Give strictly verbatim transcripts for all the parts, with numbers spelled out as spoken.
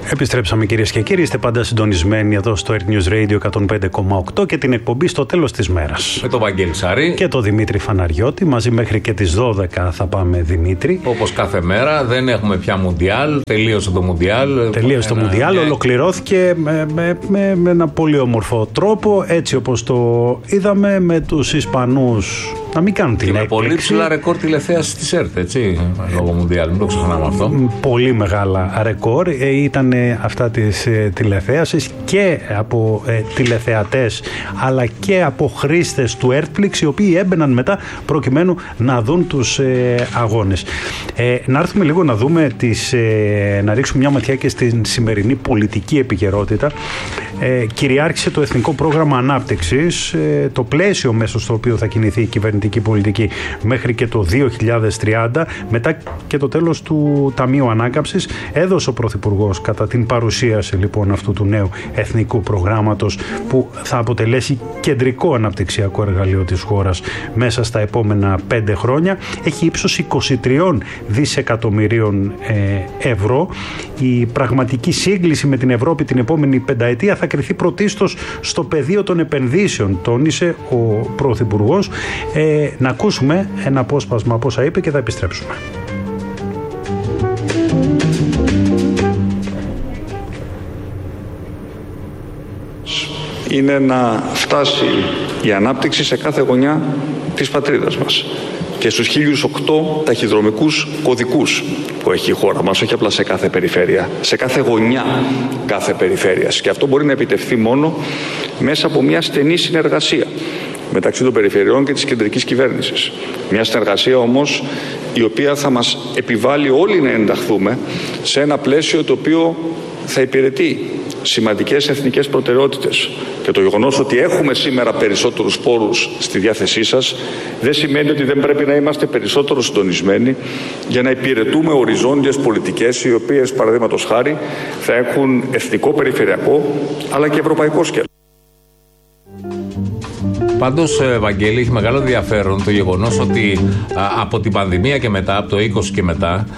Επιστρέψαμε κυρίες και κύριοι, είστε πάντα συντονισμένοι εδώ στο Earth News Radio εκατόν πέντε κόμμα οκτώ και την εκπομπή στο τέλος της μέρας. Με τον Βαγγέλη Σαρή και τον Δημήτρη Φαναριώτη, μαζί μέχρι και τις δώδεκα θα πάμε, Δημήτρη. Όπως κάθε μέρα, δεν έχουμε πια Μουντιάλ, τελείωσε το Μουντιάλ. Τελείωσε ένα... το Μουντιάλ, yeah. ολοκληρώθηκε με, με, με, με ένα πολύ όμορφο τρόπο, έτσι όπως το είδαμε, με τους Ισπανούς να μην κάνουν την έκπληξη. Με πολύ ψηλά ρεκόρ τηλεθέασης της ΕΡΤ, έτσι, λόγω Μουντιάλ, μην το ξεχνάμε αυτό. Πολύ μεγάλα ρεκόρ, ε, ήταν αυτά της ε, τηλεθέασης και από ε, τηλεθεατές αλλά και από χρήστες του Earthflix, οι οποίοι έμπαιναν μετά προκειμένου να δουν τους ε, αγώνες. Ε, να έρθουμε λίγο να δούμε τις, ε, να ρίξουμε μια ματιά και στην σημερινή πολιτική επικαιρότητα. Ε, κυριάρχησε το Εθνικό Πρόγραμμα Ανάπτυξης, ε, το πλαίσιο μέσα στο οποίο θα κινηθεί η κυβερνητική πολιτική μέχρι και το δύο χιλιάδες τριάντα, μετά και το τέλος του Ταμείου Ανάκαμψης. Έδωσε ο Πρωθυπουργός κατά την παρουσίαση λοιπόν αυτού του νέου εθνικού προγράμματος, που θα αποτελέσει κεντρικό αναπτυξιακό εργαλείο της χώρας μέσα στα επόμενα πέντε χρόνια. Έχει ύψος είκοσι τρία δισεκατομμυρίων ε, ευρώ. Η πραγματική σύγκληση με την Ευρώπη την επόμενη πενταετία θα κριθεί πρωτίστως στο πεδίο των επενδύσεων, τόνισε ο Πρωθυπουργός. Ε, να ακούσουμε ένα απόσπασμα από όσα είπε και θα επιστρέψουμε. Είναι να φτάσει η ανάπτυξη σε κάθε γωνιά της πατρίδας μας και στους χίλιους οκτώ ταχυδρομικούς κωδικούς που έχει η χώρα μας, όχι απλά σε κάθε περιφέρεια, σε κάθε γωνιά κάθε περιφέρειας. Και αυτό μπορεί να επιτευχθεί μόνο μέσα από μια στενή συνεργασία μεταξύ των περιφερειών και της κεντρικής κυβέρνησης. Μια συνεργασία όμως η οποία θα μας επιβάλλει όλοι να ενταχθούμε σε ένα πλαίσιο το οποίο θα υπηρετεί σημαντικές εθνικές προτεραιότητες. Και το γεγονός ότι έχουμε σήμερα περισσότερους πόρους στη διάθεσή σας δεν σημαίνει ότι δεν πρέπει να είμαστε περισσότερο συντονισμένοι για να υπηρετούμε οριζόντιες πολιτικές, οι οποίες, παραδείγματος χάρη, θα έχουν εθνικό, περιφερειακό αλλά και ευρωπαϊκό σκέλος. Πάντως, Βαγγέλη, έχει μεγάλο ενδιαφέρον το γεγονός ότι α, από την πανδημία και μετά, από το είκοσι και μετά,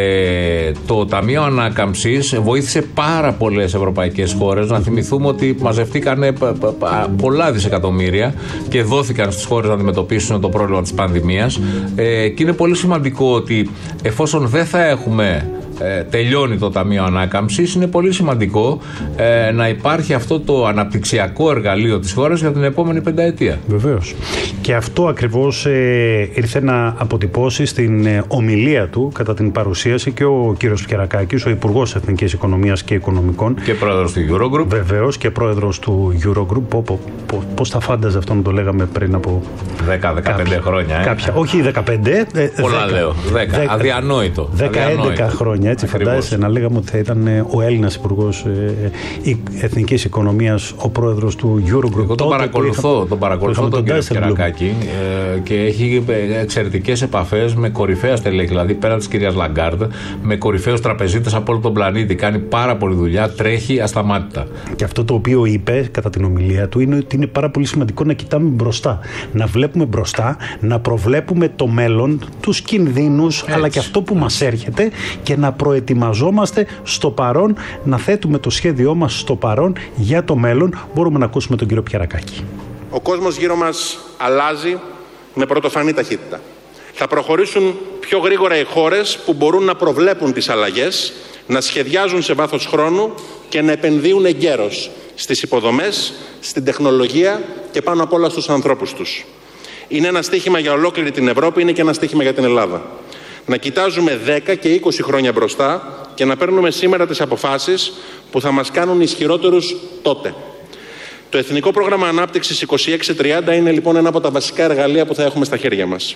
ε, το Ταμείο Ανάκαμψης βοήθησε πάρα πολλές ευρωπαϊκές χώρες. Να θυμηθούμε ότι μαζευτήκαν πολλά δισεκατομμύρια και δόθηκαν στις χώρες να αντιμετωπίσουν το πρόβλημα της πανδημίας. Ε, και είναι πολύ σημαντικό ότι εφόσον δεν θα έχουμε Ε, τελειώνει το Ταμείο Ανάκαμψης, είναι πολύ σημαντικό ε, να υπάρχει αυτό το αναπτυξιακό εργαλείο της χώρας για την επόμενη πενταετία. Βεβαίως. Και αυτό ακριβώς ε, ήρθε να αποτυπώσει στην ε, ομιλία του κατά την παρουσίαση και ο κύριος Κερακάκης, ο Υπουργός Εθνικής Οικονομίας και Οικονομικών. Και πρόεδρος του Eurogroup. Βεβαίως, και πρόεδρος του Eurogroup. Πώς θα φάνταζε αυτό να το λέγαμε πριν από δέκα με δεκαπέντε χρόνια. Ε. Κάποια, όχι δεκαπέντε. Ε, Πολλά δέκα, λέω. δέκα. δέκα, αδιανόητο. δέκα έντεκα χρόνια. Έτσι, φαντάζεσαι να λέγαμε ότι θα ήταν ο Έλληνας Υπουργός ε, Εθνικής Οικονομίας, ο πρόεδρος του Eurogroup. Εγώ τον παρακολουθώ, είχα, τον παρακολουθώ τον κύριο Κερακάκη ε, και έχει εξαιρετικές επαφές με κορυφαία στελέχη, δηλαδή πέραν της κυρίας Λαγκάρντ, με κορυφαίους τραπεζίτες από όλο τον πλανήτη. Κάνει πάρα πολλή δουλειά, τρέχει ασταμάτητα. Και αυτό το οποίο είπε κατά την ομιλία του είναι ότι είναι πάρα πολύ σημαντικό να κοιτάμε μπροστά. Να βλέπουμε μπροστά, να προβλέπουμε το μέλλον, τους κινδύνους, έτσι, αλλά και αυτό που μας έρχεται, και να προετοιμαζόμαστε στο παρόν, να θέτουμε το σχέδιό μας στο παρόν για το μέλλον. Μπορούμε να ακούσουμε τον κύριο Πιερακάκη. Ο κόσμος γύρω μας αλλάζει με πρωτοφανή ταχύτητα. Θα προχωρήσουν πιο γρήγορα οι χώρες που μπορούν να προβλέπουν τις αλλαγές, να σχεδιάζουν σε βάθος χρόνου και να επενδύουν εγκαίρως στις υποδομές, στην τεχνολογία και πάνω απ' όλα στους ανθρώπους τους. Είναι ένα στοίχημα για ολόκληρη την Ευρώπη, είναι και ένα στοίχημα για την Ελλάδα. Να κοιτάζουμε δέκα και είκοσι χρόνια μπροστά και να παίρνουμε σήμερα τις αποφάσεις που θα μας κάνουν ισχυρότερους τότε. Το Εθνικό Πρόγραμμα Ανάπτυξης είκοσι έξι τριάντα είναι λοιπόν ένα από τα βασικά εργαλεία που θα έχουμε στα χέρια μας.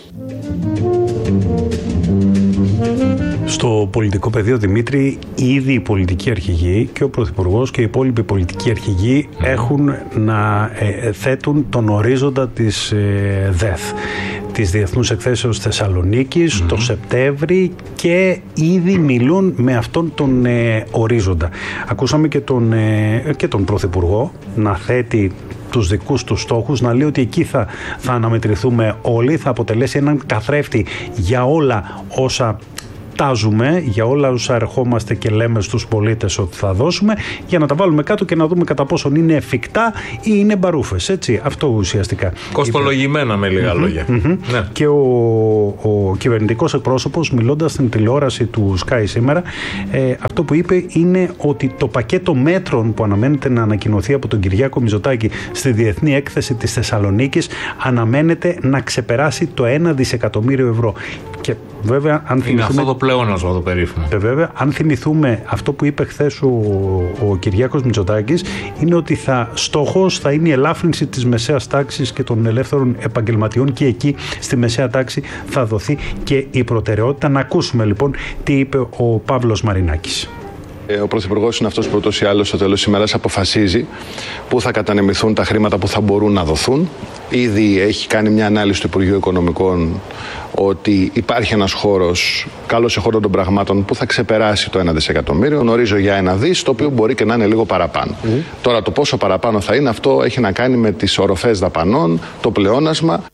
Στο πολιτικό πεδίο, Δημήτρη, ήδη οι πολιτικοί αρχηγοί και ο Πρωθυπουργός και οι υπόλοιποι πολιτικοί αρχηγοί έχουν να ε, θέτουν τον ορίζοντα της ε, ΔΕΘ, της Διεθνούς Εκθέσεως Θεσσαλονίκης, mm-hmm. το Σεπτέμβρη, και ήδη μιλούν με αυτόν τον ε, ορίζοντα. Ακούσαμε και τον, ε, και τον Πρωθυπουργό να θέτει τους δικούς τους στόχους, να λέει ότι εκεί θα, θα αναμετρηθούμε όλοι, θα αποτελέσει έναν καθρέφτη για όλα όσα τάζουμε για όλα όσα ερχόμαστε και λέμε στους πολίτες ότι θα δώσουμε, για να τα βάλουμε κάτω και να δούμε κατά πόσον είναι εφικτά ή είναι μπαρούφες. Έτσι, αυτό ουσιαστικά. Κοστολογημένα με λίγα mm-hmm, λόγια. Mm-hmm. Ναι. Και ο, ο κυβερνητικός εκπρόσωπος, μιλώντας στην τηλεόραση του Sky σήμερα, ε, αυτό που είπε είναι ότι το πακέτο μέτρων που αναμένεται να ανακοινωθεί από τον Κυριάκο Μητσοτάκη στη Διεθνή Έκθεση της Θεσσαλονίκης αναμένεται να ξεπεράσει το ένα δισεκατομμύριο ευρώ. Και βέβαια, αν είναι θυμηθούμε, αυτό το πλεόνασμα το περίφημο. Και βέβαια, αν θυμηθούμε αυτό που είπε χθες ο, ο Κυριάκος Μητσοτάκης, είναι ότι θα, στόχος θα είναι η ελάφρυνση της μεσαίας τάξης και των ελεύθερων επαγγελματιών, και εκεί στη μεσαία τάξη θα δοθεί και η προτεραιότητα. Να ακούσουμε λοιπόν τι είπε ο Παύλος Μαρινάκης. Ο Πρωθυπουργός είναι αυτός που ούτως ή άλλως στο τέλος της ημέρας αποφασίζει πού θα κατανεμηθούν τα χρήματα που θα μπορούν να δοθούν. Ήδη έχει κάνει μια ανάλυση του Υπουργείου Οικονομικών ότι υπάρχει ένας χώρος, καλός εχόντων των πραγμάτων, που θα ξεπεράσει το ένα δισεκατομμύριο. Γνωρίζω για ένα δις, το οποίο μπορεί και να είναι λίγο παραπάνω. Mm. Τώρα το πόσο παραπάνω θα είναι, αυτό έχει να κάνει με τις οροφές δαπανών, το πλεόνασμα.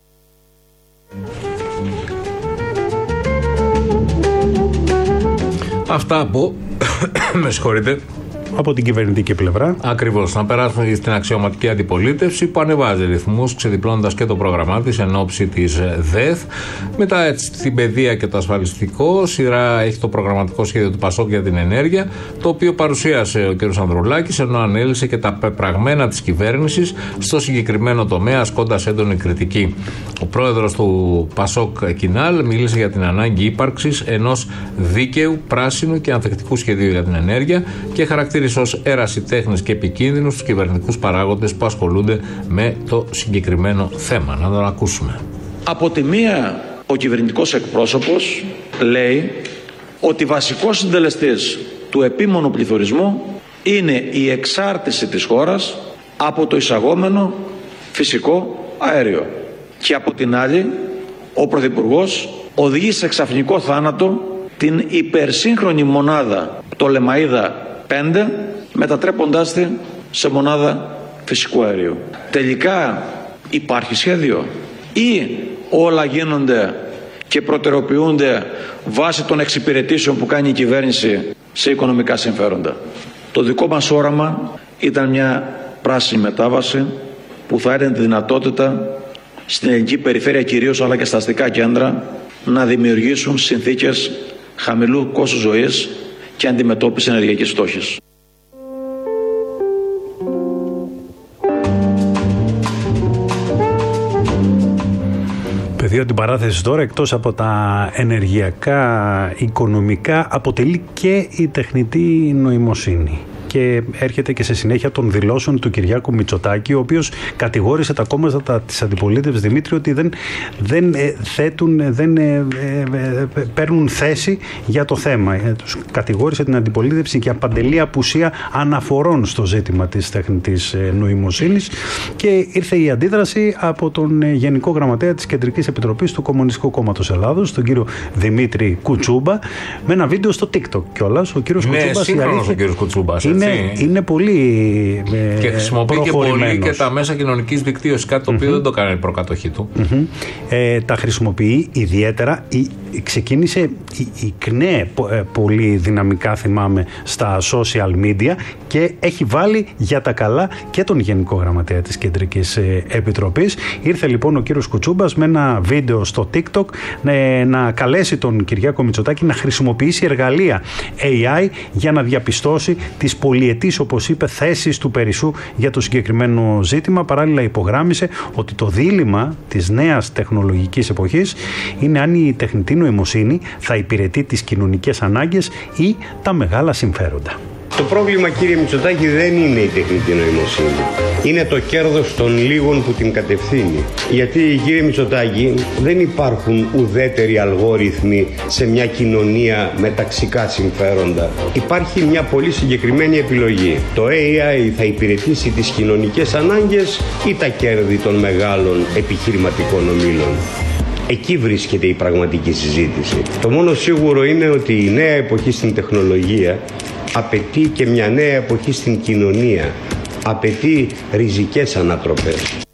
Αυτά που με συγχωρείτε, από την κυβερνητική πλευρά. Ακριβώς. Να περάσουμε στην αξιωματική αντιπολίτευση που ανεβάζει ρυθμούς, ξεδιπλώνοντας και το πρόγραμμά της εν ώψη της ΔΕΘ. Μετά έτσι, την παιδεία και το ασφαλιστικό. Σειρά έχει το προγραμματικό σχέδιο του Πασόκ για την ενέργεια, το οποίο παρουσίασε ο κ. Ανδρουλάκης, ενώ ανέλησε και τα πεπραγμένα της κυβέρνησης στο συγκεκριμένο τομέα, ασκώντας έντονη κριτική. Ο πρόεδρος του Πασόκ Κινάλ μίλησε για την ανάγκη ύπαρξης ενός δίκαιου, πράσινου και ανθεκτικού σχεδίου για την ενέργεια και χαρακτήρισε ως ερασιτέχνες και επικίνδυνους τους κυβερνητικούς παράγοντες που ασχολούνται με το συγκεκριμένο θέμα. Να τον ακούσουμε. Από τη μία, ο κυβερνητικός εκπρόσωπος λέει ότι βασικός συντελεστής του επίμονου πληθωρισμού είναι η εξάρτηση της χώρας από το εισαγόμενο φυσικό αέριο. Και από την άλλη, ο Πρωθυπουργός οδηγεί σε ξαφνικό θάνατο την υπερσύγχρονη μονάδα Πτολεμαΐδα πέντε, μετατρέποντάς τη σε μονάδα φυσικού αερίου. Τελικά υπάρχει σχέδιο ή όλα γίνονται και προτεραιοποιούνται βάσει των εξυπηρετήσεων που κάνει η κυβέρνηση σε οικονομικά συμφέροντα? Το δικό μας όραμα ήταν μια πράσινη μετάβαση που θα έδινε τη δυνατότητα στην ελληνική περιφέρεια κυρίως, αλλά και στα αστικά κέντρα, να δημιουργήσουν συνθήκες χαμηλού κόστους ζωής και αντιμετώπιση ενεργειακής φτώχειας. Πεδίο την παράθεση τώρα, εκτός από τα ενεργειακά, οικονομικά, αποτελεί και η τεχνητή νοημοσύνη. Και έρχεται και σε συνέχεια των δηλώσεων του Κυριάκου Μητσοτάκη, ο οποίος κατηγόρησε τα κόμματα της αντιπολίτευσης, Δημήτρη, ότι δεν, δεν ε, θέτουν, δεν ε, ε, ε, παίρνουν θέση για το θέμα. Ε, τους κατηγόρησε την αντιπολίτευση για παντελή απουσία αναφορών στο ζήτημα της τεχνητής ε, νοημοσύνης, και ήρθε η αντίδραση από τον ε, Γενικό Γραμματέα της Κεντρικής Επιτροπής του Κομμουνιστικού Κόμματος Ελλάδος, τον κύριο Δημήτρη Κουτσούμπα, με ένα βίντεο στο TikTok κιόλας. Ο κύριος ναι, Κουτσούμπας, σύγχρονος ο κύριος Κουτσούμπας. Είναι, είναι πολύ ε, και χρησιμοποιεί και πολύ και τα μέσα κοινωνικής δικτύωσης, κάτι το οποίο mm-hmm. δεν το κάνει η προκατοχή του. Mm-hmm. Ε, τα χρησιμοποιεί ιδιαίτερα. Η, ξεκίνησε η, η ΚΝΕ ε, πολύ δυναμικά, θυμάμαι, στα social media, και έχει βάλει για τα καλά και τον Γενικό Γραμματέα της Κεντρικής ε, Επιτροπής. Ήρθε λοιπόν ο κύριος Κουτσούμπας με ένα βίντεο στο TikTok ε, να καλέσει τον Κυριάκο Μητσοτάκη να χρησιμοποιήσει εργαλεία έι άι για να διαπιστώσει τις πολυετής, όπως είπε, θέσεις του Περισσού για το συγκεκριμένο ζήτημα. Παράλληλα υπογράμμισε ότι το δίλημμα της νέας τεχνολογικής εποχής είναι αν η τεχνητή νοημοσύνη θα υπηρετεί τις κοινωνικές ανάγκες ή τα μεγάλα συμφέροντα. Το πρόβλημα, κύριε Μητσοτάκη, δεν είναι η τεχνητή νοημοσύνη. Είναι το κέρδος των λίγων που την κατευθύνει. Γιατί, κύριε Μητσοτάκη, δεν υπάρχουν ουδέτεροι αλγόριθμοι σε μια κοινωνία με ταξικά συμφέροντα. Υπάρχει μια πολύ συγκεκριμένη επιλογή. Το έι άι θα υπηρετήσει τις κοινωνικές ανάγκες ή τα κέρδη των μεγάλων επιχειρηματικών ομίλων. Εκεί βρίσκεται η πραγματική συζήτηση. Το μόνο σίγουρο είναι ότι η νέα εποχή στην τεχνολογία απαιτεί και μια νέα εποχή στην κοινωνία. Απαιτεί ριζικές ανατροπές.